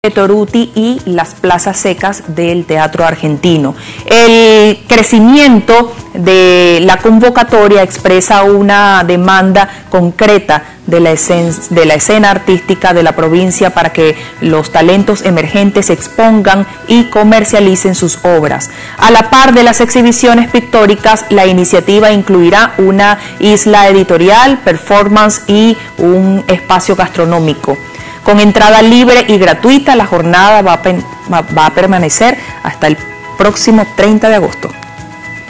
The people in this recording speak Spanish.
Toruti y las plazas secas del Teatro Argentino. El crecimiento de la convocatoria expresa una demanda concreta de la escena artística de la provincia para que los talentos emergentes se expongan y comercialicen sus obras. A la par de las exhibiciones pictóricas, la iniciativa incluirá una isla editorial, performance y un espacio gastronómico. Con entrada libre y gratuita, la jornada va a permanecer hasta el próximo 30 de agosto.